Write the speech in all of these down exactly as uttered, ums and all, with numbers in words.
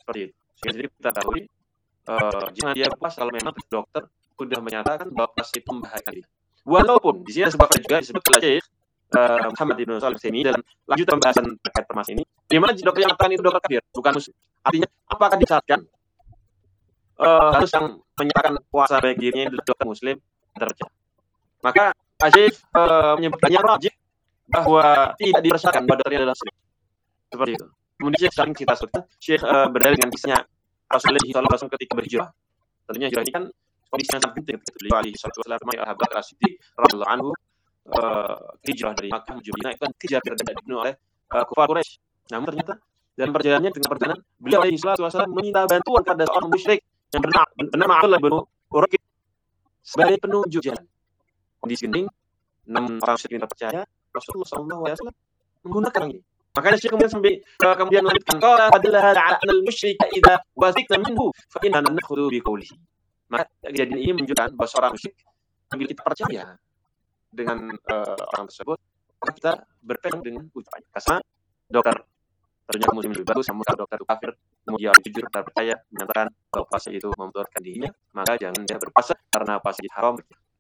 Seperti itu. Jadi kita tahu uh, jangan dia puas kalau memang dokter sudah menyatakan bahwa puas itu membahayakan dia. Walaupun di sini sebabnya juga disebut oleh Syekh uh, Muhammad Ibn Shalih Al-Utsaimin dalam lanjutan pembahasan terkait permasalahan ini, di mana dokter yang mengatakan itu dokter kafir, bukan muslim. Artinya apakah disyaratkan uh, harus yang menyatakan puasa bagi dirinya itu dokter muslim terjadi? Maka Syekh uh, menyebutkannya rajih bahwa tidak dipersyaratkan bahwa dokternya adalah muslim. Seperti itu. Kemudian Syekh sering kita sebutkan Syekh uh, berdalil dengan kisahnya Rasulullah shallallahu alaihi wasallam ketika berhijrah. Tentunya hijrah ini kan kondisinya sangat penting. Beliau alaihi wasallam Abu Bakar As-Siddiq radhiyallahu anhu uh, hijrah dari Makkah menuju Madinah itu kan hijrah dan dibunuh oleh uh, kufar Quraisy. Namun ternyata dalam perjalanannya dengan perjalanan beliau alaihi wasallam meminta bantuan kepada seorang musyrik yang bernama bernama Abdullah bin Uraqib sebagai penunjuk jalan. Kondisi genting, enam orang musyrik yang terpercaya Rasulullah sallallahu alaihi wasallam menggunakan ini. Makanya Syekh kemudian sampai uh, kemudian melanjutkan qala fadalla ala al-musyrika idza wasiqna minhu fa inna nakhudhu bi qawlihi. Maka kejadian ini menunjukkan bahwa seorang musyrik bila kita percaya dengan uh, orang tersebut, maka kita berpegang dengan ucapannya. Karena dokter ternyata muslim lebih bagus, namun kalau dokter itu kafir, kemudian jujur terpercaya menyatakan bahwa puasa itu memudaratkan dirinya, maka jangan dia berpuasa karena puasa itu haram.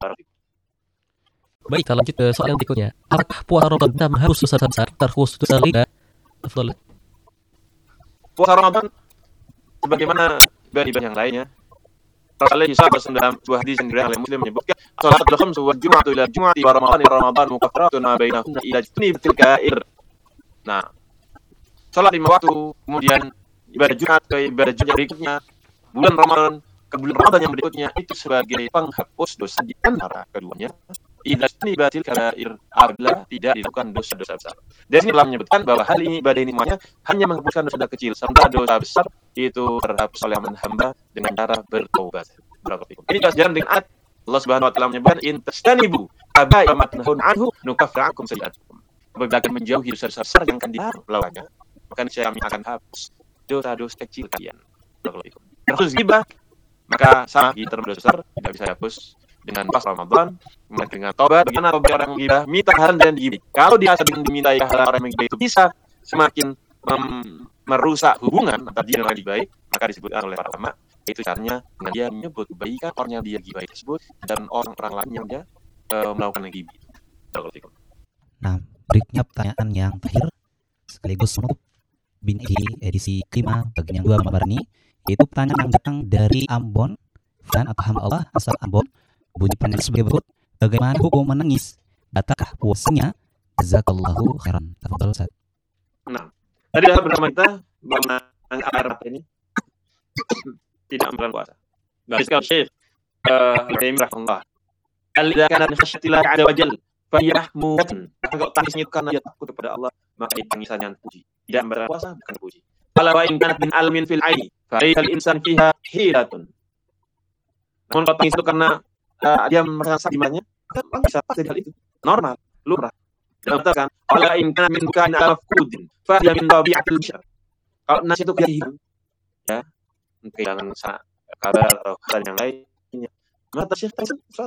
Baik, kita lanjut ke soal yang berikutnya. Apakah puasa Ramadan kita harus besar-besar terkhusus tidak? Afdal. Puasa Ramadan sebagaimana ibadah yang lainnya. Rasulullah shallallahu alaihi wasallam dalam sebuah hadis yang diriwayatkan oleh Muslim menyebutkan salatul khamsu wal jumu'atu ila jumu'ati wa ramadan ila ramadan mukaffaratun ma bainahunna ila jtunibatil ka'ir. Nah, salat lima waktu, kemudian ibadah Jumat ke ibadah Jumat berikutnya, bulan Ramadan ke bulan Ramadan yang berikutnya itu sebagai penghapus dosa di antara keduanya. Ila jtunibatil ka'ir, apabila tidak dilakukan dosa-dosa besar. Dari sini telah menyebutkan bahwa hal ini ibadah ini semuanya hanya menghapuskan dosa kecil, sementara dosa besar itu terhapus oleh hamba dengan cara bertaubat. Ini pelajaran dengan ayat Allah Subhanahu wa taala menyebutkan in tastanibu aba'a ma tanhun anhu nukaffir ankum sayi'atikum. Apabila akan menjauhi dosa besar yang akan dilarang melawannya, maka niscaya kami akan hapus dosa-dosa kecil kalian. Terus ghibah, maka sama kita berdosa besar tidak bisa dihapus dengan pas Ramadan, dengan taubat. Bagaimana apabila orang ghibah minta haram dan digibah? Kalau dia sedang diminta haram orang yang itu bisa semakin mem- merusak hubungan antara dia dengan orang baik, maka disebutkan oleh para ulama itu caranya dengan dia menyebut kebaikan orang yang dia ghibah tersebut dan orang-orang lain yang dia uh, melakukan ghibah. Nah, berikutnya pertanyaan yang terakhir sekaligus menutup binti edisi kelima bagian yang dua malam ini, yaitu pertanyaan yang datang dari Ambon dan atau hamba Allah asal Ambon. Bunyi pertanyaan sebagai berikut: bagaimana hukum menangis? Batalkah puasanya? Jazakallahu khairan. Tafadhal Ustaz. Nah, tadi dalam bersama kita bagaimana air mata ini tidak membatalkan puasa. Bagus sekali Syekh Al-Utsaimin rahimahullah. Al-idza kana min khasyatillah azza wa jalla fa yahmudan. Kalau tangisnya itu karena dia takut kepada Allah, maka itu tangisan yang puji. Tidak membatalkan puasa bukan puji. Qala wa in kanat min almin fil aini fa al-insan fiha hilatun. Namun kalau tangis itu karena uh, dia merasa imannya, kan bisa pasti hal itu normal, lumrah. Dan katakan qala in kana min kana al-fudin fa hiya min tabi'atil bashar. Kalau nasi itu kehilangan, ya, kehilangan kabar atau hal yang lainnya, maka Syekh tangis